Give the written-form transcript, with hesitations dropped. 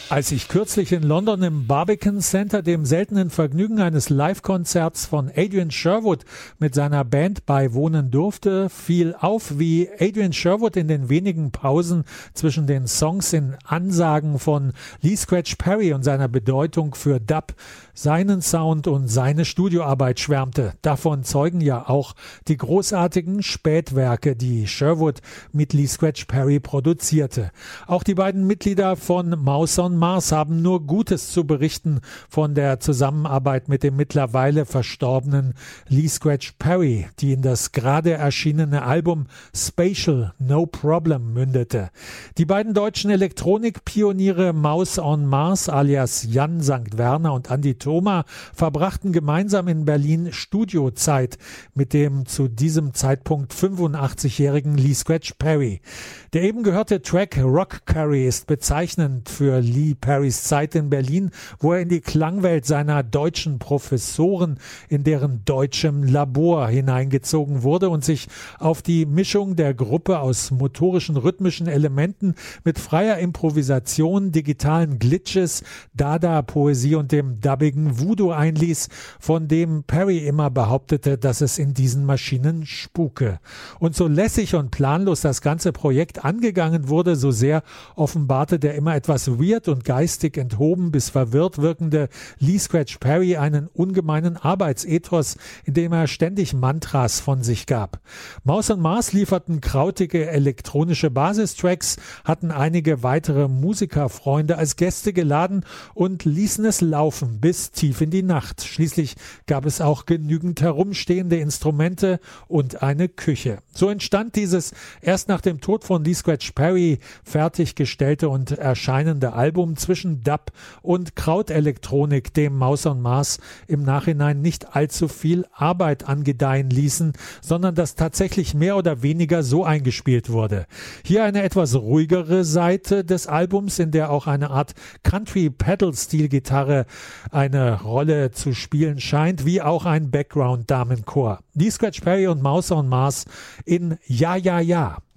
Als ich kürzlich in London im Barbican Center dem seltenen Vergnügen eines Live-Konzerts von Adrian Sherwood mit seiner Band beiwohnen durfte, fiel auf, wie Adrian Sherwood in den wenigen Pausen zwischen den Songs in Ansagen von Lee Scratch Perry und seiner Bedeutung für Dub, seinen Sound und seine Studioarbeit schwärmte. Davon zeugen ja auch die großartigen Spätwerke, die Sherwood mit Lee Scratch Perry produzierte. Auch die beiden Mitglieder von Mouse on Mars haben nur Gutes zu berichten von der Zusammenarbeit mit dem mittlerweile verstorbenen Lee Scratch Perry, die in das gerade erschienene Album Spatial No Problem mündete. Die beiden deutschen Elektronikpioniere Mouse on Mars alias Jan St. Werner und Andi Thoma verbrachten gemeinsam in Berlin Studiozeit mit dem zu diesem Zeitpunkt 85-jährigen Lee Scratch Perry. Der eben gehörte Track Rock Curry ist bezeichnend für Lee Perrys Zeit in Berlin, wo er in die Klangwelt seiner deutschen Professoren in deren deutschem Labor hineingezogen wurde und sich auf die Mischung der Gruppe aus motorischen, rhythmischen Elementen mit freier Improvisation, digitalen Glitches, Dada-Poesie und dem dubbigen Voodoo einließ, von dem Perry immer behauptete, dass es in diesen Maschinen spuke. Und so lässig und planlos das ganze Projekt angegangen wurde, so sehr offenbarte der immer etwas weird und geistig enthoben bis verwirrt wirkende Lee Scratch Perry einen ungemeinen Arbeitsethos, in dem er ständig Mantras von sich gab. Mouse on Mars lieferten krautige elektronische Basistracks, hatten einige weitere Musikerfreunde als Gäste geladen und ließen es laufen bis tief in die Nacht. Schließlich gab es auch genügend herumstehende Instrumente und eine Küche. So entstand dieses erst nach dem Tod von Lee Scratch Perry fertiggestellte und erscheinende Album zwischen Dub und Krautelektronik, dem Mouse on Mars im Nachhinein nicht allzu viel Arbeit angedeihen ließen, sondern das tatsächlich mehr oder weniger so eingespielt wurde. Hier eine etwas ruhigere Seite des Albums, in der auch eine Art Country-Pedal-Stil-Gitarre eine Rolle zu spielen scheint, wie auch ein Background-Damenchor. Lee Scratch Perry und Mouse on Mars in Ja, ja, ja.